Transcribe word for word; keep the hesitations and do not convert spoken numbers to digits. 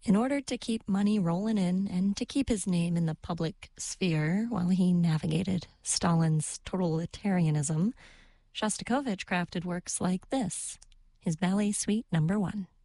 In order to keep money rolling in and to keep his name in the public sphere while he navigated Stalin's totalitarianism, Shostakovich crafted works like this, his Ballet Suite Number One.